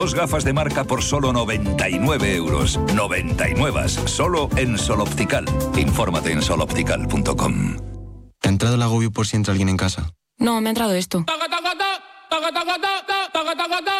Dos gafas de marca por solo 99 euros. 99, solo en Sol Optical. Infórmate en soloptical.com. ¿Te ha entrado el agobio por si entra alguien en casa? No, me ha entrado esto.